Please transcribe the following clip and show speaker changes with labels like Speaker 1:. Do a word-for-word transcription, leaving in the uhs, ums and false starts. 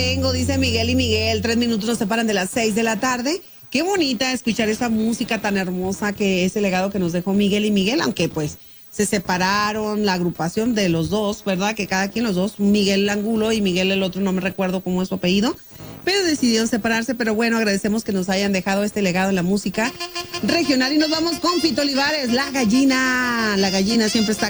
Speaker 1: Tengo, dice Miguel y Miguel, tres minutos nos separan de las seis de la tarde. Qué bonita escuchar esa música tan hermosa que es el legado que nos dejó Miguel y Miguel, aunque pues se separaron la agrupación de los dos, ¿verdad? Que cada quien los dos, Miguel Angulo y Miguel el otro, no me recuerdo cómo es su apellido, pero decidieron separarse. Pero bueno, agradecemos que nos hayan dejado este legado en la música regional y nos vamos con Fito Olivares, la gallina. La gallina siempre está